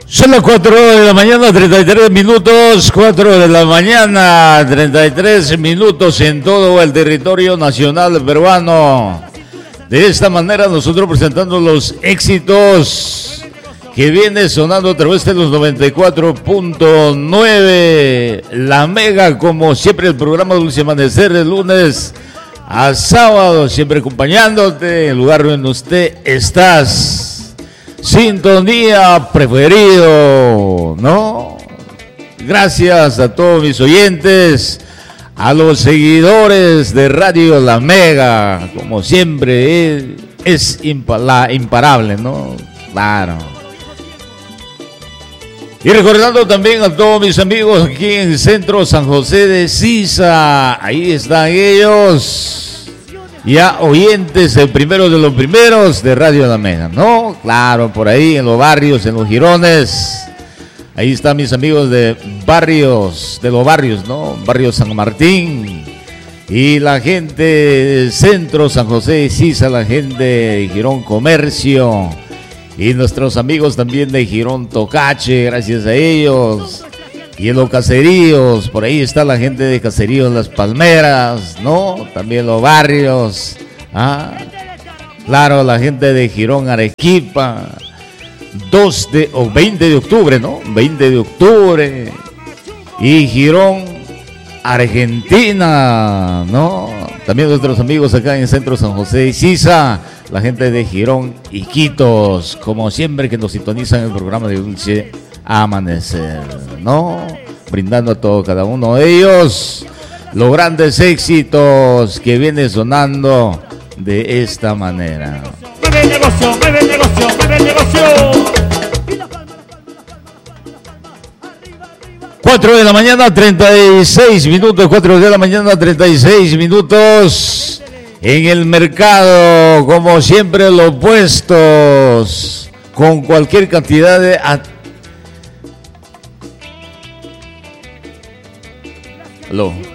Son las 4 de la mañana, 33 minutos, 4 de la mañana, 33 minutos en todo el territorio nacional peruano. De esta manera nosotros presentando los éxitos que viene sonando a través de los 94.9. La Mega, como siempre, el programa Dulce Amanecer de lunes a sábado, siempre acompañándote en el lugar donde usted estás. Sintonía preferido, ¿no? Gracias a todos mis oyentes, a los seguidores de Radio La Mega, como siempre, es imparable, ¿no? Claro. Y recordando también a todos mis amigos aquí en el Centro San José de Sisa, ahí están ellos. Ya oyentes, el primero de los primeros de Radio La Mega, ¿no? Claro, por ahí en los barrios, en los jirones. Ahí están mis amigos de los barrios, ¿no? Barrio San Martín. Y la gente del Centro San José de Sisa, la gente de Girón Comercio. Y nuestros amigos también de Girón Tocache, gracias a ellos. Y en los caseríos, por ahí está la gente de Caseríos Las Palmeras, ¿no? También los barrios. Claro, la gente de Girón Arequipa. 20 de octubre, ¿no? 20 de octubre. Y Girón Argentina, ¿no? También nuestros amigos acá en el Centro San José de Sisa. La gente de Girón Iquitos, como siempre que nos sintonizan en el programa de Dulce Amanecer, ¿no? Brindando a todo cada uno de ellos los grandes éxitos que viene sonando de esta manera. Mueve el negocio, mueve el negocio, mueve el negocio. 4 de la mañana, 36 minutos, 4 de la mañana, 36 minutos. En el mercado, como siempre, los puestos con cualquier cantidad de... Aló.